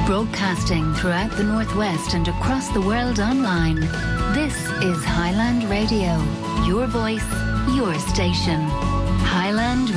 Broadcasting throughout the Northwest and across the world online. This is Highland Radio. Your voice, your station. Highland